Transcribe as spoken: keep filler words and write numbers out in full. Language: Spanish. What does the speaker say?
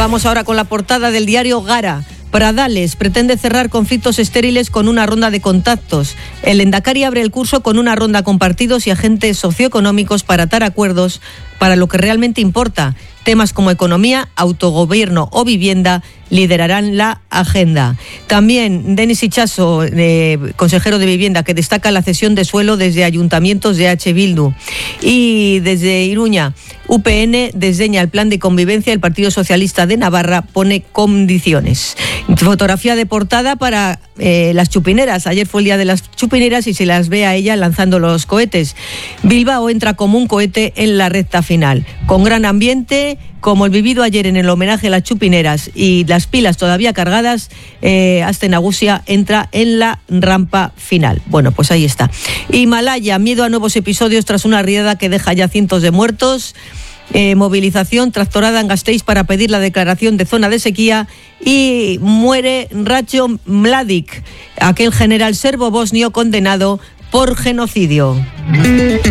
Vamos ahora con la portada del diario Gara. Pradales pretende cerrar conflictos estériles con una ronda de contactos. El Endacari abre el curso con una ronda con partidos y agentes socioeconómicos para atar acuerdos para lo que realmente importa. Temas como economía, autogobierno o vivienda liderarán la agenda. También Denis Itxaso, eh, consejero de Vivienda, que destaca la cesión de suelo desde ayuntamientos de H. Bildu. Y desde Iruña, U P N desdeña el plan de convivencia. El Partido Socialista de Navarra pone condiciones. Fotografía de portada para eh, las chupineras. Ayer fue el día de las chupineras y se las ve a ella lanzando los cohetes. Bilbao entra como un cohete en la recta final. Con gran ambiente, como el vivido ayer en el homenaje a las chupineras y las pilas todavía cargadas, eh, Aste Nagusia entra en la rampa final. Bueno, pues ahí está. Himalaya, miedo a nuevos episodios tras una riada que deja ya cientos de muertos. Eh, movilización tractorada en Gasteiz para pedir la declaración de zona de sequía y muere Ratko Mladic, aquel general serbo-bosnio condenado por genocidio.